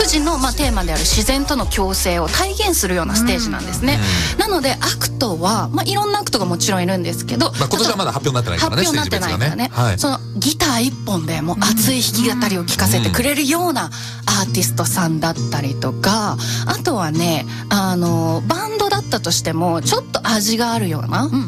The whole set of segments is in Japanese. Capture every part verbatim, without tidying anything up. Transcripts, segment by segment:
時のまあテーマである自然との共生を体現するようなステージなんですね、うん、なのでアクトは、まあ、いろんなアクトがもちろんいるんですけど、 まあ、今年はまだ発表になってないからね、 発表になってないからね、はい、そのギター一本でもう熱い弾き語りを聴かせてくれるようなアーティストさんだったりとか、あとはね、あのバンドだったとしてもちょっと味があるような、うんうんうん、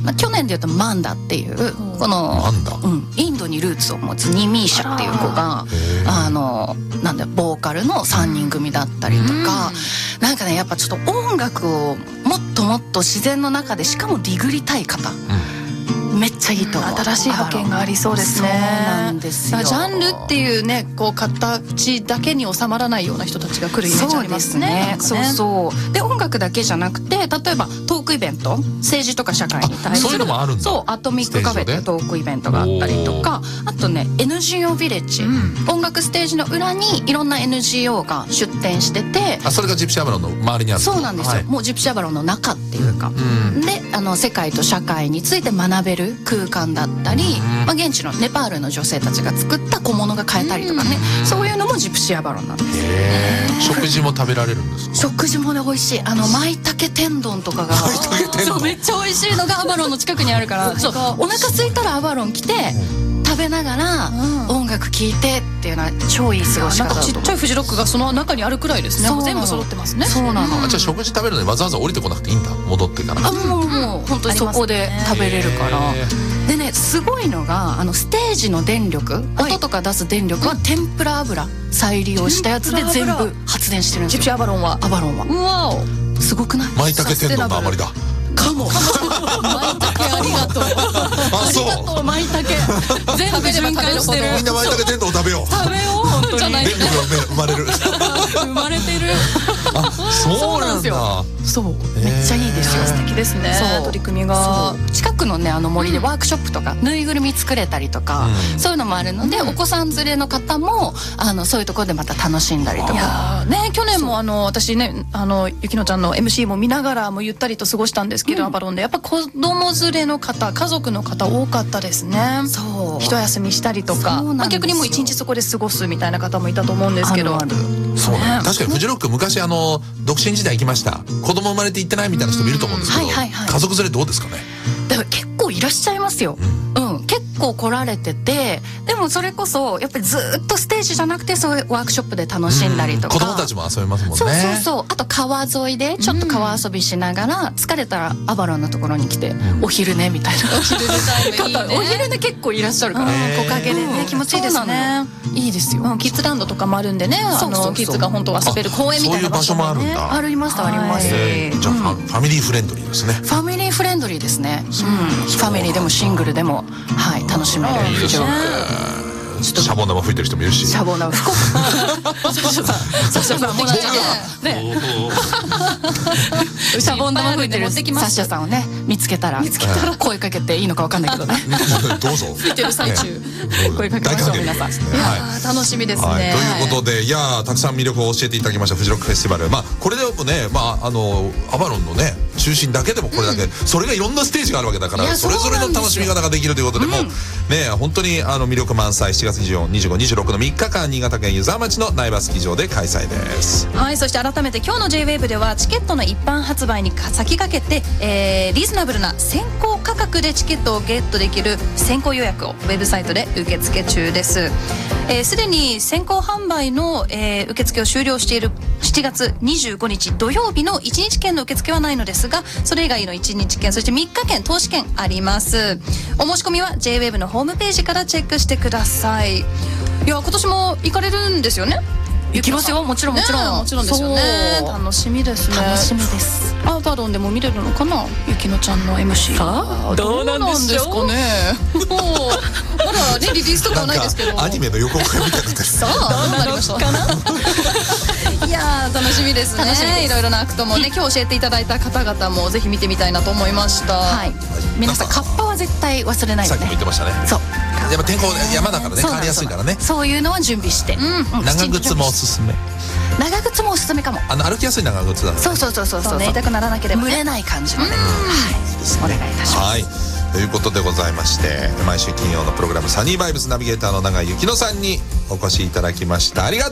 まあ、去年でいうとマンダっていうこの、 マンダ、 うん、インドにルーツを持つニミーシャっていう子があのなんだボーカルのさんにん組だったりとか、うん、なんかねやっぱちょっと音楽をもっともっと自然の中でしかもディグりたい方、うん、めっちゃいいと思う、 うん、新しい発見がありそうですね。 そうなんですよ。 ジャンルっていうねこう形だけに収まらないような人たちが来るイメージありますね。 そうですね。そうそう。で音楽だけじゃなくて例えばトークイベント、政治とか社会に対するそういうのもあるんだ。 そうアトミックカフェっていうトークイベントがあったりとか、あとね エヌジーオー ビレッジ、うん、音楽ステージの裏にいろんな エヌジーオー が出展してて、 あそれがジプシーアバロンの周りにある。 そうなんですよ、はい、もうジプシーアバロンの中っていうか、うん、であの世界と社会について学べる空間だったり、うん、まあ、現地のネパールの女性たちが作った小物が買えたりとかね、うん、そういうのもジプシーアバロンなんです。 へー、食事も食べられるんですか？ 食事もね美味しい、あの舞茸天丼とかがそうめっちゃ美味しいのがアバロンの近くにあるからそうお腹空いたらアバロン来て、うん、食べながら音楽聴いてっていうのは超いい過ごし方だと思う。 なんかちっちゃいフジロックがその中にあるくらいですね。全部揃ってますね。 そうなの。 あ、じゃあ食事食べるのにわざわざ降りてこなくていいんだ、戻ってから。 あ、もうもう本当にそこで食べれるから。でねすごいのがあのステージの電力、音とか出す電力は天ぷら油再利用したやつで全部発電してるんですよ。 ジプシーアバロンは。 アバロンは。 うわお。すごくない？ 舞茸天丼の余りだ。 かも。舞茸ありがとう。 あ、そう。 ありがとう舞茸。全部循環してる。 みんな舞茸天丼食べよう。 食べよう本当に。 電力が生まれる。 生まれてる。 あ、そうなんだ。 そう。めっちゃいいですよ。 素敵ですね。取り組みが。 近くのねあの森でワークショップとかぬいぐるみ作れたりとか、そういうのもあるのでお子さん連れの方もあのそういうところでまた楽しんだりとか。 ね、去年もあの私ねあのゆきのちゃんの エムシー も見ながらもゆったりと過ごしたんですけど、アバロンでやっぱ子供連れの方家族の方多かったですね。 そう。 一休みしたりとか、まあ逆にもう一日そこで過ごすみたいな方もいたと思うんですけど。 そうね。確かにフジロック昔あの独身時代行きました。子供生まれて行ってないみたいな人もいると思うんですけど、家族連れどうですかね？ だから結構いらっしゃいますよ。うん、うん、結構来られてて、でもそれこそやっぱりずっとステージじゃなくてそういうワークショップで楽しんだりとか、 子供たちも遊びますもんね。 そうそうそう。あと川沿いでちょっと川遊びしながら疲れたらアバロンのところに来て、うん、お昼寝みたいな。お昼寝タイムいいね。お昼寝結構いらっしゃるから。 木陰でね気持ちいいですね。 いいですよ。 キッズランドとかもあるんでね、あのキッズが本当は遊べる公園みたいな場所もあるんだ。 ありましたあります。 じゃあファミリーフレンドリーですね。 ファミリーフレンドリーですね。ファミリーでもシングルでもはい楽しめる。 いいですね。シャボン玉吹いてる人もいるし。 シャボン玉福岡。サッシャさん、サッシャさんもね。シャボン玉吹いてるサッシャさんをね見つけたら声かけていいのかわかんないけどね。 どうぞ。 吹いてる最中声かけましょう皆さん。 楽しみですね。 ということでいやたくさん魅力を教えていただきましたフジロックフェスティバル。まあこれでもねまああのアバロンのね中心だけでもこれだけそれがいろんなステージがあるわけだからそれぞれの楽しみ方ができるということでもうね本当にあの魅力満載しちがつにじゅうよっか、にじゅうご、にじゅうろくのみっかかん新潟県湯沢町の苗場スキー場で開催です。 はい、そして改めて今日の ジェイウェーブ ではチケットの一般発売に先駆けて、えー、リーズナブルな先行価格でチケットをゲットできる先行予約をウェブサイトで受付中です。えー、すでに先行販売の、えー、受付を終了しているしちがつにじゅうごにち土曜日のいちにち券の受付はないのですがそれ以外のいちにち券そしてみっか券投資券あります。お申し込みは ジェイウェーブ のホームページからチェックしてください。いや今年も行かれるんですよね。 行きますよもちろんもちろん、 ね、もちろんですよね。楽しみですね。 楽しみです。 アバロンでも見れるのかなゆきのちゃんの エムシーさあどうなんですかね。 もうまだねリリースとかはないですけどアニメの予告編みたいなですさあどうなりましたかないやー楽しみですね。いろいろなアクトもね今日教えていただいた方々もぜひ見てみたいなと思いました。 はい、皆さんカッパは絶対忘れないでね。 さっきも言ってましたね。 そうやっぱ天候山だからね変わりやすいからね。 そういうのは準備して、 長靴もおすすめ。 長靴もおすすめかも。 あの歩きやすい長靴だね。 そうそうそうそうそう。 痛くならなければ蒸れない感じのね。はいお願いいたします。 はいということでございまして毎週金曜のプログラムサニーバイブスナビゲーターの永井ゆきのさんにお越しいただきました。ありがとう。